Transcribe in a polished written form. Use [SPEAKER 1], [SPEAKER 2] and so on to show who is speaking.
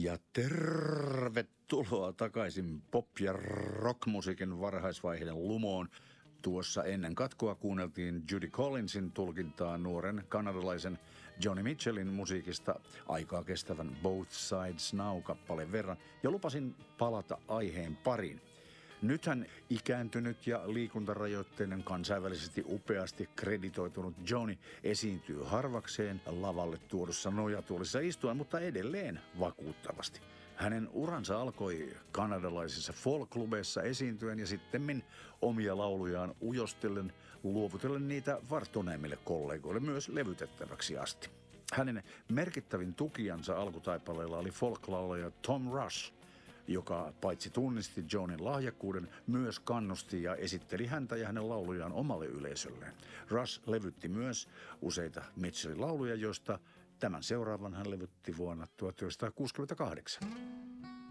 [SPEAKER 1] Ja tervetuloa takaisin pop- ja rockmusiikin varhaisvaiheiden lumoon. Tuossa ennen katkoa kuunneltiin Judy Collinsin tulkintaa nuoren kanadalaisen Joni Mitchellin musiikista aikaa kestävän Both Sides Now-kappaleen verran ja lupasin palata aiheen pariin. Nythän ikääntynyt ja liikuntarajoitteinen kansainvälisesti upeasti kreditoitunut Joni esiintyy harvakseen lavalle tuodussa nojatuolissa istuen, mutta edelleen vakuuttavasti. Hänen uransa alkoi kanadalaisissa folk-klubeissa esiintyen ja sittemmin omia laulujaan ujostellen, luovutellen niitä varttuneemmille kollegoille myös levytettäväksi asti. Hänen merkittävin tukijansa alkutaipaleella oli folk-laulaja Tom Rush, joka paitsi tunnisti Jonin lahjakkuuden, myös kannusti ja esitteli häntä ja hänen laulujaan omalle yleisölleen. Rush levytti myös useita Mitchellin lauluja, joista tämän seuraavan hän levytti vuonna 1968.